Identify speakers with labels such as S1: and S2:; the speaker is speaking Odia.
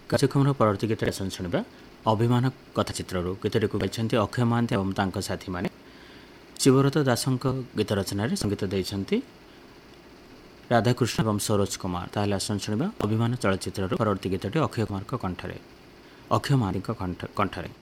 S1: କାର୍ଯ୍ୟକ୍ରମର ପରବର୍ତ୍ତୀ ଗୀତରେ ଶୁଣିବା ଅଭିମାନ କଥାଚିତ୍ରରୁ। ଗୀତଟିକୁ ଗାଇଛନ୍ତି ଅକ୍ଷୟ ମହାନ୍ତି ଏବଂ ତାଙ୍କ ସାଥୀମାନେ। ଶିବବ୍ରତ ଦାସଙ୍କ ଗୀତ ରଚନାରେ ସଙ୍ଗୀତ ଦେଇଛନ୍ତି ରାଧାକୃଷ୍ଣ ଏବଂ ସରୋଜ କୁମାର। ତାହେଲେ ଶୁଣିବା ଅଭିମାନ ଚଳଚ୍ଚିତ୍ରରୁ ପରବର୍ତ୍ତୀ ଗୀତଟି ଅକ୍ଷୟ ମହାନ୍ତିଙ୍କ କଣ୍ଠରେ।